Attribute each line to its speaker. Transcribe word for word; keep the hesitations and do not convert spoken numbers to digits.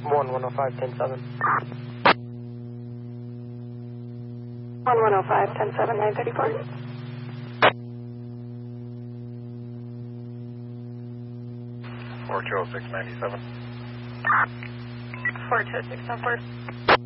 Speaker 1: one one oh five, ten seven.
Speaker 2: one one oh five, ten seven, nine thirty-four.
Speaker 3: four two oh six, ninety-seven.
Speaker 2: four two oh six, ten four.